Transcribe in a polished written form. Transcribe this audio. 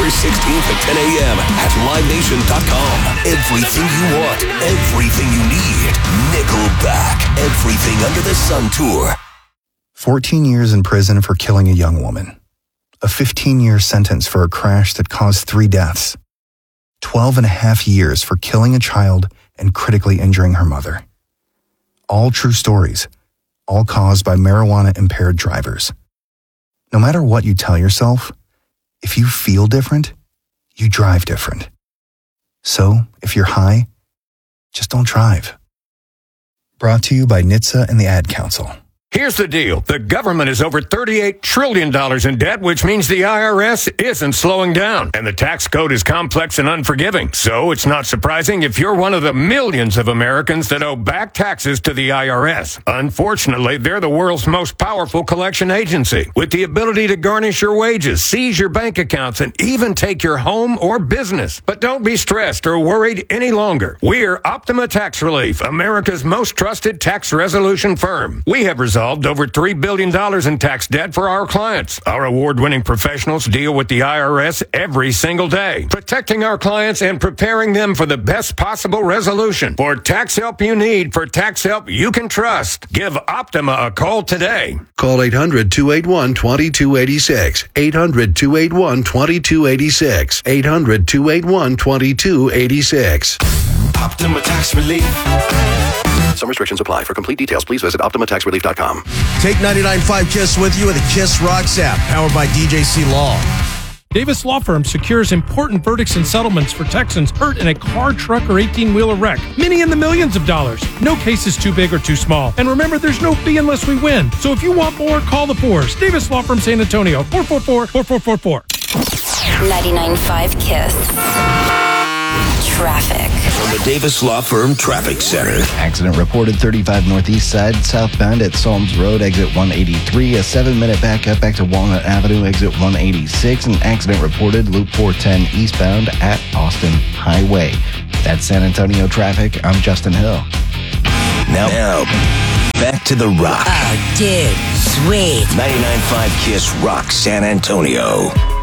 October 16th at 10 a.m. at LiveNation.com. Everything you want, everything you need. Nickelback, Everything Under the Sun Tour. 14 years in prison for killing a young woman. A 15-year sentence for a crash that caused 3 deaths. 12 and a half years for killing a child and critically injuring her mother. All true stories, all caused by marijuana-impaired drivers. No matter what you tell yourself, if you feel different, you drive different. So, if you're high, just don't drive. Brought to you by NHTSA and the Ad Council. Here's the deal. The government is over $38 trillion in debt, which means the IRS isn't slowing down. And the tax code is complex and unforgiving. So it's not surprising if you're one of the millions of Americans that owe back taxes to the IRS. Unfortunately, they're the world's most powerful collection agency, with the ability to garnish your wages, seize your bank accounts, and even take your home or business. But don't be stressed or worried any longer. We're Optima Tax Relief, America's most trusted tax resolution firm. We have resolved over $3 billion in tax debt for our clients. Our award-winning professionals deal with the IRS every single day, protecting our clients and preparing them for the best possible resolution. For tax help you need, for tax help you can trust, give Optima a call today. Call 800-281-2286. 800-281-2286. 800-281-2286. Optima Tax Relief. Some restrictions apply. For complete details, please visit OptimaTaxRelief.com. Take 99.5 KISS with you with the KISS Rocks app, powered by DJC Law. Davis Law Firm secures important verdicts and settlements for Texans hurt in a car, truck, or 18-wheeler wreck. Many in the millions of dollars. No case is too big or too small. And remember, there's no fee unless we win. So if you want more, call the Fours. Davis Law Firm, San Antonio, 444-4444. 99.5 KISS. Traffic. From the Davis Law Firm Traffic Center. Accident reported 35 northeast side, southbound at Psalms Road, exit 183. A 7-minute backup back to Walnut Avenue, exit 186. An accident reported Loop 410 eastbound at Austin Highway. That's San Antonio traffic. I'm Justin Hill. Now, back to the rock. Oh, dude. Sweet. 99.5 KISS Rock San Antonio.